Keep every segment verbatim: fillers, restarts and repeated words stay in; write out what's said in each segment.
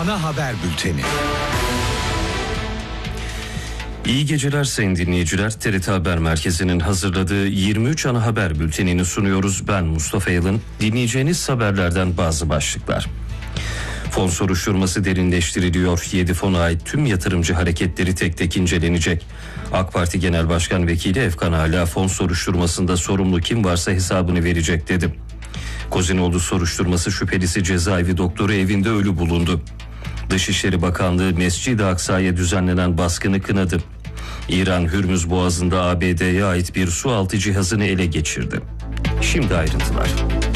Ana Haber Bülteni. İyi geceler sayın dinleyiciler. T R T Haber Merkezi'nin hazırladığı yirmi üç Ana Haber Bülteni'ni sunuyoruz. Ben Mustafa Yalın. Dinleyeceğiniz haberlerden bazı başlıklar. Fon soruşturması derinleştiriliyor. yedi fona ait tüm yatırımcı hareketleri tek tek incelenecek. AK Parti Genel Başkan Vekili Efkan Ala fon soruşturmasında sorumlu kim varsa hesabını verecek dedi. Kozinoğlu soruşturması şüphelisi cezaevi doktoru evinde ölü bulundu. Dışişleri Bakanlığı Mescid-i Aksa'ya düzenlenen baskını kınadı. İran Hürmüz Boğazı'nda A B D'ye ait bir su altı cihazını ele geçirdi. Şimdi ayrıntılar.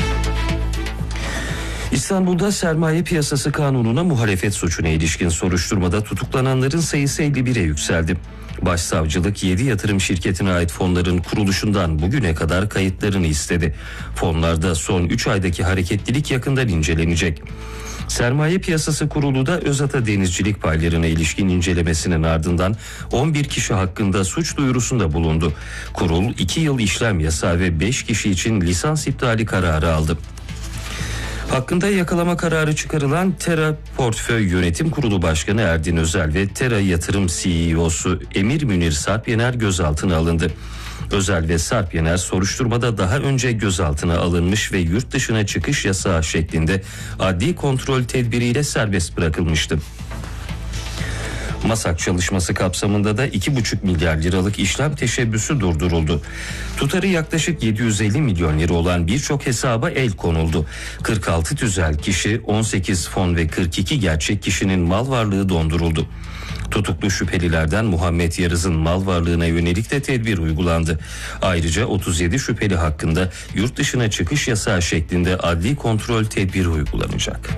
İstanbul'da sermaye piyasası kanununa muhalefet suçuna ilişkin soruşturmada tutuklananların sayısı elli bire yükseldi. Başsavcılık yedi yatırım şirketine ait fonların kuruluşundan bugüne kadar kayıtlarını istedi. Fonlarda son üç aydaki hareketlilik yakından incelenecek. Sermaye Piyasası Kurulu da Özata Denizcilik paylarına ilişkin incelemesinin ardından on bir kişi hakkında suç duyurusunda bulundu. Kurul iki yıl işlem yasağı ve beş kişi için lisans iptali kararı aldı. Hakkında yakalama kararı çıkarılan Tera Portföy Yönetim Kurulu Başkanı Erdin Özel ve Tera Yatırım C E O'su Emir Münir Sarp Yener gözaltına alındı. Özel ve Sarp Yener soruşturmada daha önce gözaltına alınmış ve yurt dışına çıkış yasağı şeklinde adli kontrol tedbiriyle serbest bırakılmıştı. MASAK çalışması kapsamında da iki buçuk milyar liralık işlem teşebbüsü durduruldu. Tutarı yaklaşık yedi yüz elli milyon lira olan birçok hesaba el konuldu. kırk altı tüzel kişi, on sekiz fon ve kırk iki gerçek kişinin mal varlığı donduruldu. Tutuklu şüphelilerden Muhammed Yarız'ın mal varlığına yönelik de tedbir uygulandı. Ayrıca otuz yedi şüpheli hakkında yurt dışına çıkış yasağı şeklinde adli kontrol tedbiri uygulanacak.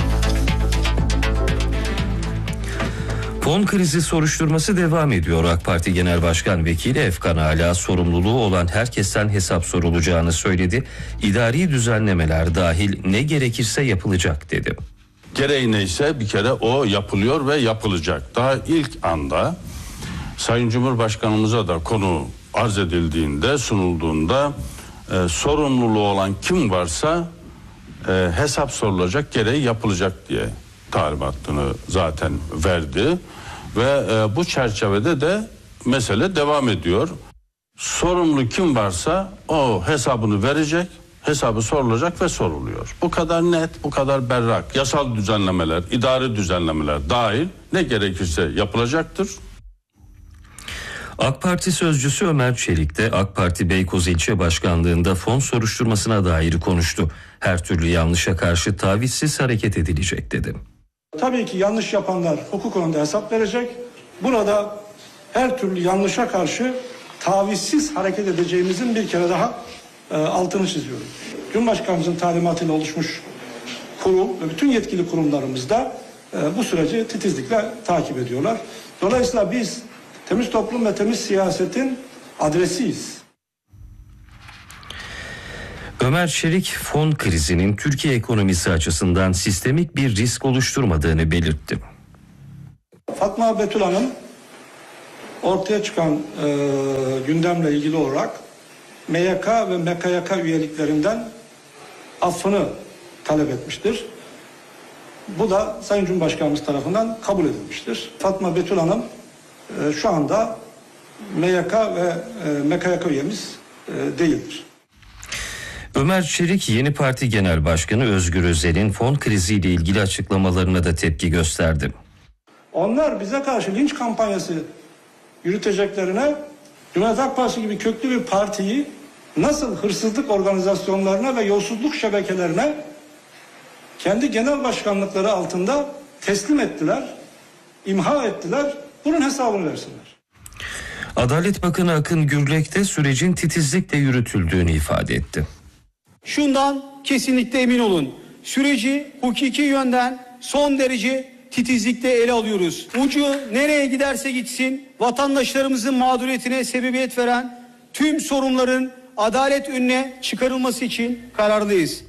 Fon krizi soruşturması devam ediyor. AK Parti Genel Başkan Vekili Efkan Ala sorumluluğu olan herkesten hesap sorulacağını söyledi. İdari düzenlemeler dahil ne gerekirse yapılacak dedi. Gereği neyse bir kere o yapılıyor ve yapılacak. Daha ilk anda Sayın Cumhurbaşkanımıza da konu arz edildiğinde, sunulduğunda e, sorumluluğu olan kim varsa e, hesap sorulacak, gereği yapılacak diye talimatını zaten verdi. Ve e, bu çerçevede de mesele devam ediyor. Sorumlu kim varsa o hesabını verecek, hesabı sorulacak ve soruluyor. Bu kadar net, bu kadar berrak. Yasal düzenlemeler, idari düzenlemeler dahil ne gerekirse yapılacaktır. AK Parti sözcüsü Ömer Çelik de AK Parti Beykoz İlçe Başkanlığı'nda fon soruşturmasına dair konuştu. Her türlü yanlışa karşı tavizsiz hareket edilecek dedi. Tabii ki yanlış yapanlar hukuk önünde hesap verecek. Burada her türlü yanlışa karşı tavizsiz hareket edeceğimizin bir kere daha e, altını çiziyorum. Cumhurbaşkanımızın talimatıyla oluşmuş kurul ve bütün yetkili kurumlarımız da e, bu süreci titizlikle takip ediyorlar. Dolayısıyla biz temiz toplum ve temiz siyasetin adresiyiz. Ömer Çelik fon krizinin Türkiye ekonomisi açısından sistemik bir risk oluşturmadığını belirtti. Fatma Betül Hanım ortaya çıkan e, gündemle ilgili olarak M Y K ve M K Y K üyeliklerinden affını talep etmiştir. Bu da Sayın Cumhurbaşkanımız tarafından kabul edilmiştir. Fatma Betül Hanım e, şu anda M Y K ve e, M K Y K üyemiz e, değildir. Ömer Çelik Yeni Parti Genel Başkanı Özgür Özel'in fon kriziyle ilgili açıklamalarına da tepki gösterdi. Onlar bize karşı linç kampanyası yürüteceklerine Cumhuriyet Halk Partisi gibi köklü bir partiyi nasıl hırsızlık organizasyonlarına ve yolsuzluk şebekelerine kendi genel başkanlıkları altında teslim ettiler, imha ettiler, bunun hesabını versinler. Adalet Bakanı Akın Gürlek de sürecin titizlikle yürütüldüğünü ifade etti. Şundan kesinlikle emin olun. Süreci hukuki yönden son derece titizlikle ele alıyoruz. Ucu nereye giderse gitsin vatandaşlarımızın mağduriyetine sebebiyet veren tüm sorunların adalet önüne çıkarılması için kararlıyız.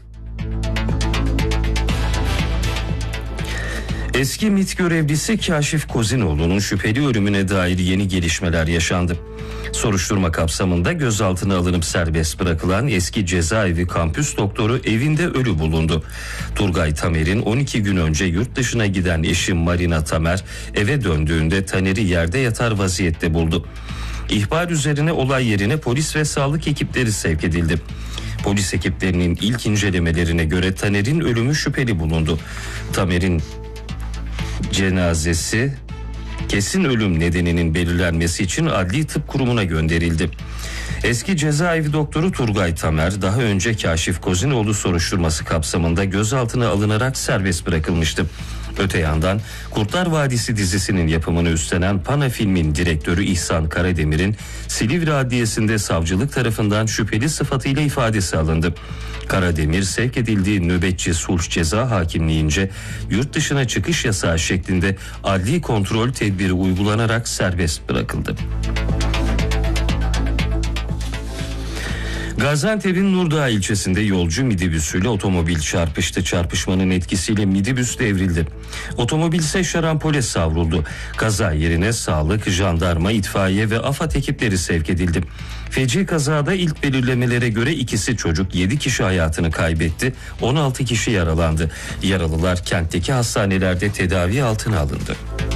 Eski MİT görevlisi Kaşif Kozinoğlu'nun şüpheli ölümüne dair yeni gelişmeler yaşandı. Soruşturma kapsamında gözaltına alınıp serbest bırakılan eski cezaevi kampüs doktoru evinde ölü bulundu. Turgay Tamer'in on iki gün önce yurt dışına giden eşi Marina Tamer eve döndüğünde Taner'i yerde yatar vaziyette buldu. İhbar üzerine olay yerine polis ve sağlık ekipleri sevk edildi. Polis ekiplerinin ilk incelemelerine göre Taner'in ölümü şüpheli bulundu. Tamer'in cenazesi kesin ölüm nedeninin belirlenmesi için Adli Tıp Kurumu'na gönderildi. Eski cezaevi doktoru Turgay Tamer daha önce Kaşif Kozinoğlu soruşturması kapsamında gözaltına alınarak serbest bırakılmıştı. Öte yandan Kurtlar Vadisi dizisinin yapımını üstlenen Pana Film'in direktörü İhsan Karademir'in Silivri Adliyesi'nde savcılık tarafından şüpheli sıfatıyla ifadesi alındı. Karademir sevk edildiği nöbetçi sulh ceza hakimliğince yurt dışına çıkış yasağı şeklinde adli kontrol tedbiri uygulanarak serbest bırakıldı. Gaziantep'in Nurdağ ilçesinde yolcu midibüsüyle otomobil çarpıştı. Çarpışmanın etkisiyle midibüs devrildi. Otomobil ise şarampole savruldu. Kaza yerine sağlık, jandarma, itfaiye ve AFAD ekipleri sevk edildi. Feci kazada ilk belirlemelere göre ikisi çocuk, yedi kişi hayatını kaybetti. on altı kişi yaralandı. Yaralılar kentteki hastanelerde tedavi altına alındı.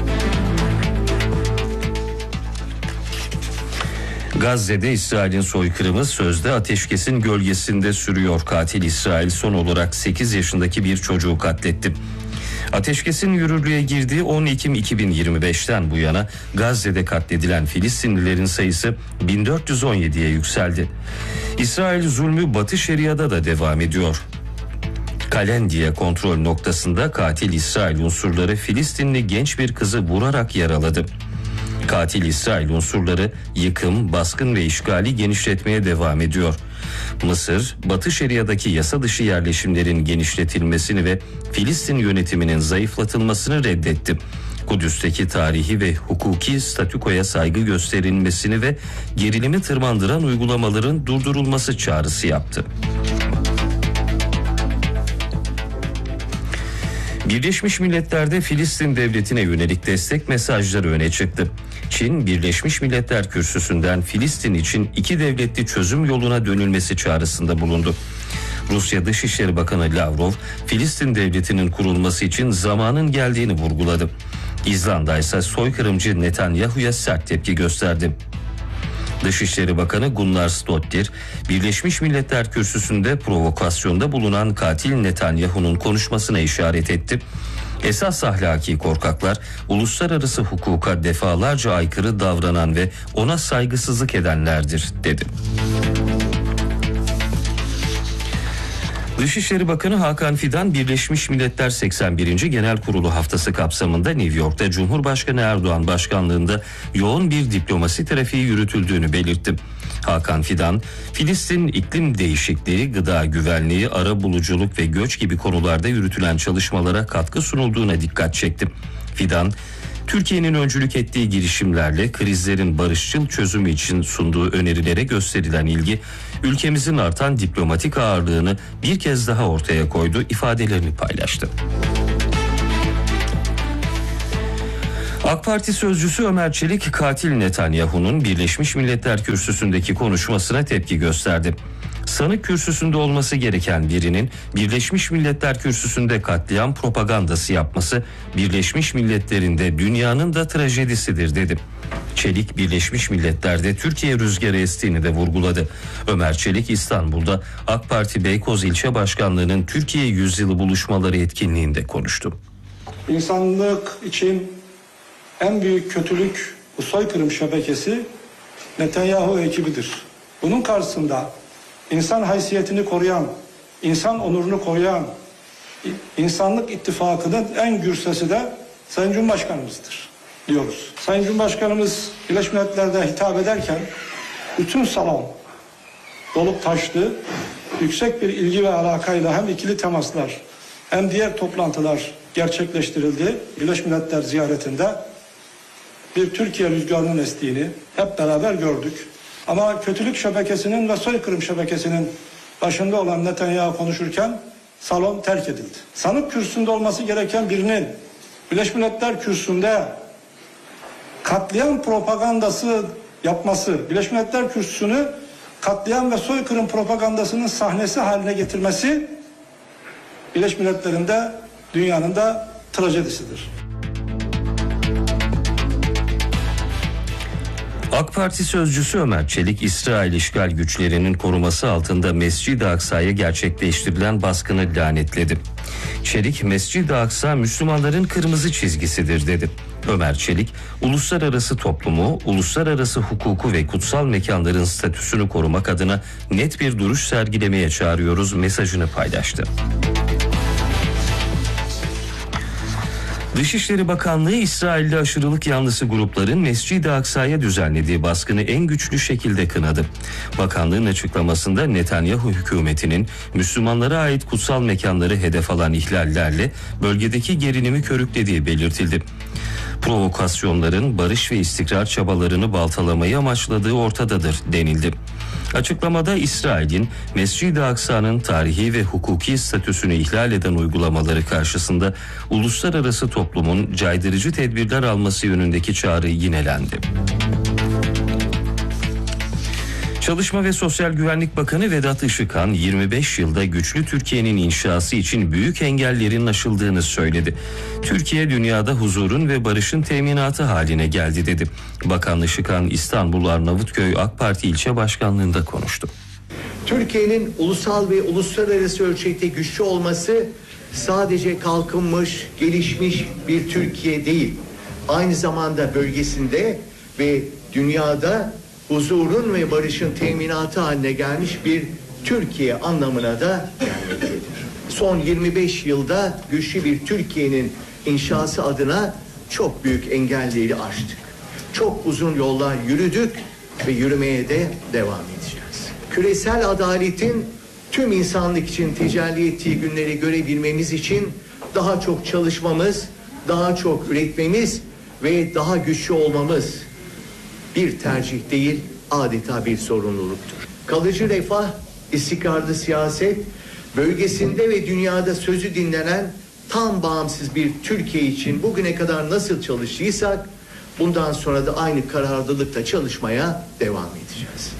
Gazze'de İsrail'in soykırımı sözde ateşkesin gölgesinde sürüyor. Katil İsrail son olarak sekiz yaşındaki bir çocuğu katletti. Ateşkesin yürürlüğe girdiği on Ekim iki bin yirmi beşten bu yana Gazze'de katledilen Filistinlilerin sayısı bin dört yüz on yediye yükseldi. İsrail zulmü Batı Şeria'da da devam ediyor. Kalendiye kontrol noktasında katil İsrail unsurları Filistinli genç bir kızı vurarak yaraladı. Katil İsrail unsurları yıkım, baskın ve işgali genişletmeye devam ediyor. Mısır, Batı Şeria'daki yasa dışı yerleşimlerin genişletilmesini ve Filistin yönetiminin zayıflatılmasını reddetti. Kudüs'teki tarihi ve hukuki statükoya saygı gösterilmesini ve gerilimi tırmandıran uygulamaların durdurulması çağrısı yaptı. Birleşmiş Milletler'de Filistin devletine yönelik destek mesajları öne çıktı. Çin, Birleşmiş Milletler Kürsüsü'nden Filistin için iki devletli çözüm yoluna dönülmesi çağrısında bulundu. Rusya Dışişleri Bakanı Lavrov, Filistin devletinin kurulması için zamanın geldiğini vurguladı. İzlanda ise soykırımcı Netanyahu'ya sert tepki gösterdi. Dışişleri Bakanı Gunnar Stoltenberg, Birleşmiş Milletler Kürsüsü'nde provokasyonda bulunan katil Netanyahu'nun konuşmasına işaret etti. Esas ahlaki korkaklar, uluslararası hukuka defalarca aykırı davranan ve ona saygısızlık edenlerdir, dedi. Dışişleri Bakanı Hakan Fidan, Birleşmiş Milletler seksen birinci Genel Kurulu haftası kapsamında New York'ta Cumhurbaşkanı Erdoğan başkanlığında yoğun bir diplomasi trafiği yürütüldüğünü belirtti. Hakan Fidan, Filistin iklim değişikliği, gıda güvenliği, arabuluculuk ve göç gibi konularda yürütülen çalışmalara katkı sunulduğuna dikkat çekti. Fidan, Türkiye'nin öncülük ettiği girişimlerle krizlerin barışçıl çözümü için sunduğu önerilere gösterilen ilgi, ülkemizin artan diplomatik ağırlığını bir kez daha ortaya koydu ifadelerini paylaştı. AK Parti sözcüsü Ömer Çelik, katil Netanyahu'nun Birleşmiş Milletler Kürsüsü'ndeki konuşmasına tepki gösterdi. Sanık kürsüsünde olması gereken birinin Birleşmiş Milletler Kürsüsü'nde katliam propagandası yapması Birleşmiş Milletler'in de dünyanın da trajedisidir, dedi. Çelik, Birleşmiş Milletler'de Türkiye rüzgarı estiğini de vurguladı. Ömer Çelik, İstanbul'da AK Parti Beykoz İlçe Başkanlığı'nın Türkiye Yüzyılı buluşmaları etkinliğinde konuştu. İnsanlık için en büyük kötülük bu soykırım şebekesi Netanyahu ekibidir. Bunun karşısında insan haysiyetini koruyan, insan onurunu koruyan insanlık ittifakının en gürsesi de Sayın Cumhurbaşkanımızdır diyoruz. Sayın Cumhurbaşkanımız Birleşmiş Milletler'de hitap ederken bütün salon dolup taştı. Yüksek bir ilgi ve alakayla hem ikili temaslar hem diğer toplantılar gerçekleştirildi. Birleşmiş Milletler ziyaretinde bir Türkiye rüzgarının estiğini hep beraber gördük. Ama kötülük şebekesinin ve soykırım şebekesinin başında olan Netanyahu konuşurken salon terk edildi. Sanık kürsüsünde olması gereken birinin Birleşmiş Milletler kürsüsünde katliam propagandası yapması, Birleşmiş Milletler Kürsüsü'nü katliam ve soykırım propagandasının sahnesi haline getirmesi Birleşmiş Milletler'in de dünyanın da trajedisidir. AK Parti sözcüsü Ömer Çelik, İsrail işgal güçlerinin koruması altında Mescid-i Aksa'ya gerçekleştirilen baskını lanetledi. Çelik, Mescid-i Aksa Müslümanların kırmızı çizgisidir dedi. Ömer Çelik, uluslararası toplumu, uluslararası hukuku ve kutsal mekanların statüsünü korumak adına net bir duruş sergilemeye çağırıyoruz mesajını paylaştı. Dışişleri Bakanlığı, İsrailli aşırılık yanlısı grupların Mescid-i Aksa'ya düzenlediği baskını en güçlü şekilde kınadı. Bakanlığın açıklamasında Netanyahu hükümetinin Müslümanlara ait kutsal mekanları hedef alan ihlallerle bölgedeki gerilimi körüklediği belirtildi. Provokasyonların barış ve istikrar çabalarını baltalamayı amaçladığı ortadadır denildi. Açıklamada İsrail'in Mescid-i Aksa'nın tarihi ve hukuki statüsünü ihlal eden uygulamaları karşısında uluslararası toplumun caydırıcı tedbirler alması yönündeki çağrı yinelendi. Çalışma ve Sosyal Güvenlik Bakanı Vedat Işıkhan, yirmi beş yılda güçlü Türkiye'nin inşası için büyük engellerin aşıldığını söyledi. Türkiye dünyada huzurun ve barışın teminatı haline geldi dedi. Bakan Işıkhan, İstanbul Arnavutköy AK Parti ilçe başkanlığında konuştu. Türkiye'nin ulusal ve uluslararası ölçekte güçlü olması sadece kalkınmış, gelişmiş bir Türkiye değil, aynı zamanda bölgesinde ve dünyada huzurun ve barışın teminatı haline gelmiş bir Türkiye anlamına da gelmektedir. Son yirmi beş yılda güçlü bir Türkiye'nin inşası adına çok büyük engelleri aştık. Çok uzun yollar yürüdük ve yürümeye de devam edeceğiz. Küresel adaletin tüm insanlık için tecelli ettiği günleri görebilmemiz için daha çok çalışmamız, daha çok üretmemiz ve daha güçlü olmamız bir tercih değil, adeta bir sorumluluktur. Kalıcı refah, istikrarlı siyaset, bölgesinde ve dünyada sözü dinlenen tam bağımsız bir Türkiye için bugüne kadar nasıl çalıştıysak, bundan sonra da aynı kararlılıkla çalışmaya devam edeceğiz.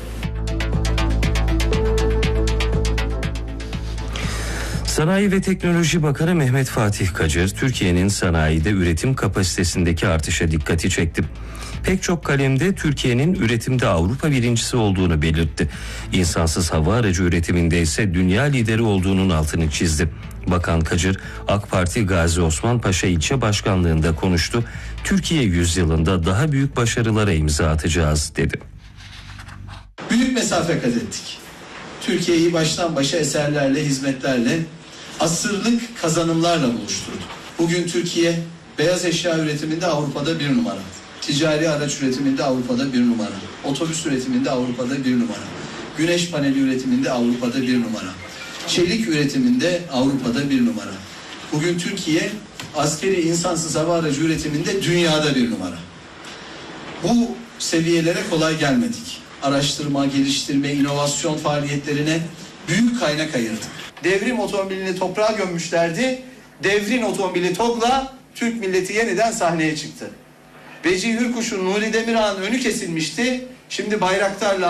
Sanayi ve Teknoloji Bakanı Mehmet Fatih Kacır, Türkiye'nin sanayide üretim kapasitesindeki artışa dikkati çekti. Pek çok kalemde Türkiye'nin üretimde Avrupa birincisi olduğunu belirtti. İnsansız hava aracı üretiminde ise dünya lideri olduğunun altını çizdi. Bakan Kacır, AK Parti Gazi Osman Paşa ilçe başkanlığında konuştu. Türkiye yüzyılında daha büyük başarılara imza atacağız dedi. Büyük mesafe kat ettik. Türkiye'yi baştan başa eserlerle, hizmetlerle, asırlık kazanımlarla buluşturduk. Bugün Türkiye beyaz eşya üretiminde Avrupa'da bir numara. Ticari araç üretiminde Avrupa'da bir numara. Otobüs üretiminde Avrupa'da bir numara. Güneş paneli üretiminde Avrupa'da bir numara. Çelik üretiminde Avrupa'da bir numara. Bugün Türkiye askeri insansız hava aracı üretiminde dünyada bir numara. Bu seviyelere kolay gelmedik. Araştırma, geliştirme, inovasyon faaliyetlerine büyük kaynak ayırdık. Devrim otomobilini toprağa gömmüşlerdi. Devrim otomobili TOG'la Türk milleti yeniden sahneye çıktı. Vecihi Hürkuş'un, Nuri Demirağ'ın önü kesilmişti. Şimdi Bayraktar'la